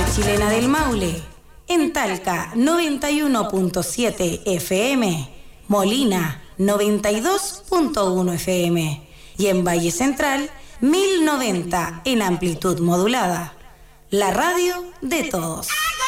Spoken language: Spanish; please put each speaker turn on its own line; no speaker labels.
Chilena del Maule, en Talca 91.7 FM, Molina 92.1 FM y en Valle Central 1090 en amplitud modulada. La radio de todos.